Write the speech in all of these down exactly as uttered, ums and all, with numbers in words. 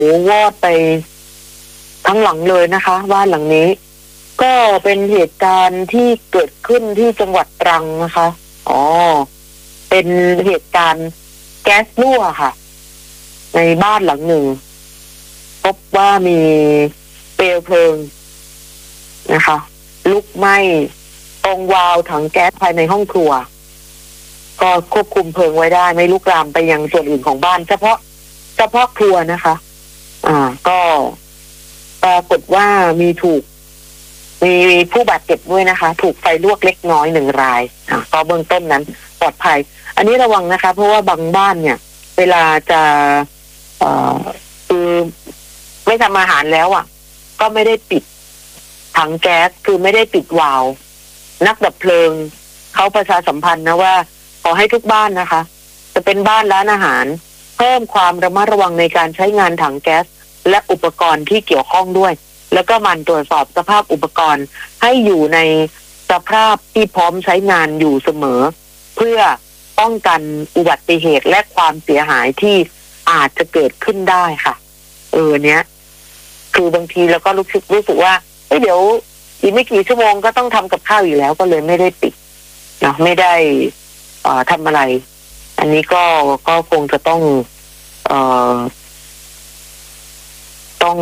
โอ้วอดไปทั้งหลังเลยนะคะบ้านหลังนี้ก็เป็นเหตุการณ์ที่เกิดขึ้นที่จังหวัดตรังนะคะอ๋อเป็นเหตุการณ์แก๊สรั่วค่ะในบ้านหลังหนึ่งพบว่ามีเปลวเพลิงนะคะลุกไหม้ตรงวาล์วถังแก๊สภายในห้องครัวก็ควบคุมเพลิงไว้ได้ไม่ลุกลามไปยังส่วนอื่นของบ้านเฉพาะเฉพาะครัวนะคะอ่าก็ปรากฏว่ามีถูกมีผู้บาดเจ็บด้วยนะคะถูกไฟลวกเล็กน้อยหนึ่งรายอ่าก็เบื้องต้นนั้นปลอดภัยอันนี้ระวังนะคะเพราะว่าบางบ้านเนี่ยเวลาจะเอ่อคือไม่ทำอาหารแล้วอ่ะก็ไม่ได้ปิดถังแก๊สคือไม่ได้ปิดวาล์วนักดับเพลิงเขาประชาสัมพันธ์นะว่าขอให้ทุกบ้านนะคะจะเป็นบ้านร้านอาหารเพิ่มความระมัดระวังในการใช้งานถังแก๊สและอุปกรณ์ที่เกี่ยวข้องด้วยแล้วก็มันตรวจสอบสภาพอุปกรณ์ให้อยู่ในสภาพที่พร้อมใช้งานอยู่เสมอเพื่อป้องกันอุบัติเหตุและความเสียหายที่อาจจะเกิดขึ้นได้ค่ะเออเนี้ยคือบางทีเราก็รู้สึกรู้สึกว่าเอ้ยเดี๋ยวอีกไม่กี่ชั่วโมงก็ต้องทำกับข้าวอยู่แล้วก็เลยไม่ได้ปิดเนาะไม่ได้เอ่อทำอะไรอันนี้ก็ก็คงจะต้องเอ่อต้อง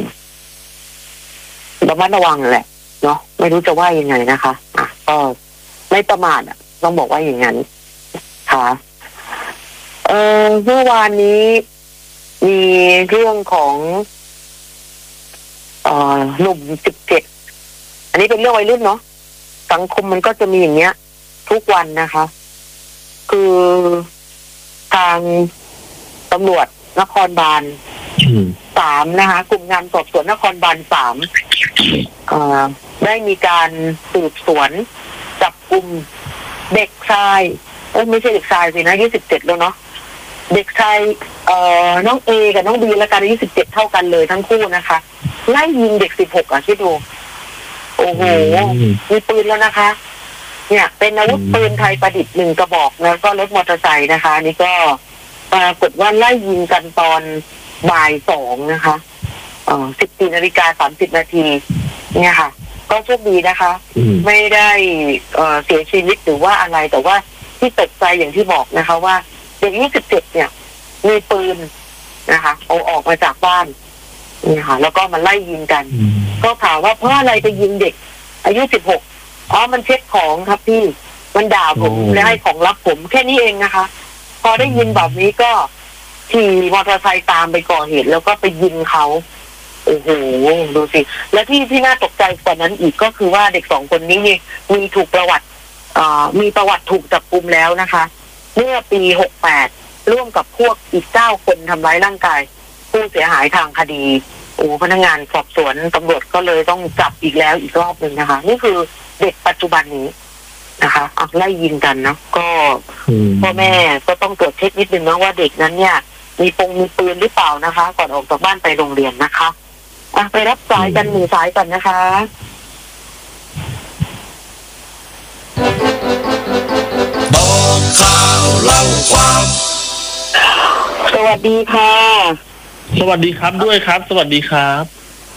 ระมัดระวังแหละเนาะไม่รู้จะว่ายังไงนะคะอ่ะก็ไม่ประมาทอ่ะต้องบอกว่าอย่างนั้นค่ะเอ่อเมื่อวานนี้มีเรื่องของเอ่อหนุ่มสิบเจ็ดอันนี้เป็นเรื่องวัยรุ่นเนาะสังคมมันก็จะมีอย่างเงี้ยทุกวันนะคะ คือทางตำรวจนครบาลสามนะคะกลุ่มงานสอบสวนนครบาลสามได้มีการสืบสวนจับกลุ่มเด็กชายเอ้ยไม่ใช่เด็กชายสินะอายุสิบเจ็ดแล้วเนาะเด็กชายเอ่อน้องเอกับน้องบีและกันอายุสิบเจ็ดเท่ากันเลยทั้งคู่นะคะไล่ยิงเด็กสิบหกอ่ะคิดดูโอ้โหมีปืนแล้วนะคะเนี่ยเป็นอาวุธปืนไทยประดิษฐ์หนึ่งกระบอกแล้วก็รถมอเตอร์ไซค์นะคะนี่ก็ปรากฏว่าไล่ยิงกันตอนบ่ายสองนะคะเอ่อสิบสี่นาฬิกาสามสิบนาทีเนี่ยค่ะก็โชคดีนะคะไม่ได้เอ่อเสียชีวิตหรือว่าอะไรแต่ว่าที่ตกใจอย่างที่บอกนะคะว่าเด็กยี่สิบเจ็ดเนี่ยมีปืนนะคะเอาออกมาจากบ้านนี่ค่ะแล้วก็มาไล่ยิงกันก็ถามว่าเพราะอะไรไปยิงเด็กอายุสิบหกอ๋อมันเช็คของครับพี่มันด่าผมและให้ของรับผมแค่นี้เองนะคะพอได้ยินแบบนี้ก็ขี่มอเตอร์ไซค์ตามไปก่อเหตุแล้วก็ไปยิงเขาโอ้โหดูสิและที่ที่น่าตกใจกว่านั้นอีกก็คือว่าเด็กสองคนนี้มีมีถูกประวัติอ่ามีประวัติถูกจับกุมแล้วนะคะเมื่อปีหกแปดร่วมกับพวกอีกเก้าคนทำร้ายร่างกายผู้เสียหายทางคดีโอ้พนักงานสอบสวนตำรวจก็เลยต้องจับอีกแล้วอีกรอบหนึ่งนะคะนี่คือเด็กปัจจุบันนี้นะคะอักไล่ยิงกันนะก็พ่อแม่ก็ต้องตรวจเช็คนิดนึงนะว่าเด็กนั้นเนี่ยมีปงมีปืนหรือเปล่านะคะก่อนออกจากบ้านไปโรงเรียนนะคะอ่ะไปรับสายกันหนึ่งสายกันนะคะบอกข่าวเล่าความสวัสดีค่ะสวัสดีครับด้วยครับสวัสดีครับ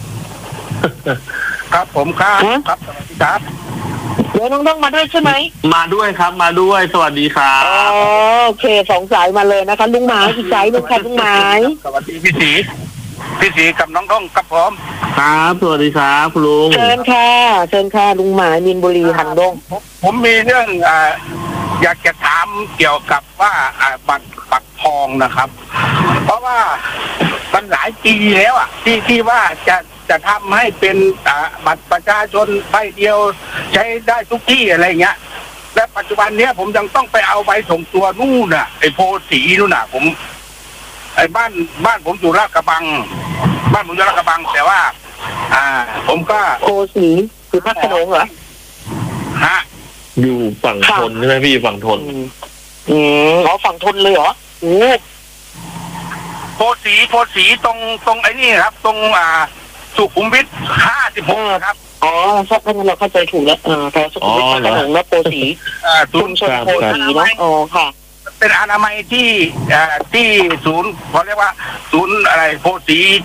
ครับผมครับครับสวัสดีครับเดี๋ยวน้องต้องมาด้วยใช่ไหมมาด้วยครับมาด้วยสวัสดีครับอ๋อโอเคสองสายมาเลยนะคะลุงหมายอีกสายลุงค่ะลุงหมายสวัสดีพี่ศรีพี่ศรีกับน้องต้องกับผมครับสวัสดีครับคุณลุงเชิญค่ะเชิญค่ะลุงหมายมินบุรีหันดงผมมีเรื่องอ่าอยากจะถามเกี่ยวกับว่าอ่าบัตรปักทองนะครับ เพราะว่ามันหลายปีแล้วอ่ะที่ที่ว่าจะจะทำให้เป็นบัตรประชาชนใบเดียวใช้ได้ทุกที่อะไรเงี้ยและปัจจุบันเนี้ยผมยังต้องไปเอาใบส่งตัวนู่นน่ะไอ้โพสีนู่นน่ะผมไอ้บ้านบ้านผมอยู่ลาดกระบังบ้านผมอยู่ลาดกระบังแต่ว่าอ่าผมก็โพสีคือพัทนงเหรอฮะอยู่ฝั่งทนใช่ไหมพี่ฝั่งทนอืมอ๋อฝั่งทนเลยเหรอโอ้โพสีโพสีตรงตรงไอ้นี่ครับตรงอ่าสุขุมวิทห้าสิบหกครับอ๋อเพราะงั้นเราเข้าใจถูกแล้วเออแต่สุขุมวิทพัทนงและโพสีอ่าชุมชนโพสีเนาะอ๋อค่ะเป็นอนามัยที่อ่าที่ศูนย์เขาเรียกว่าศูนย์อะไรโพสี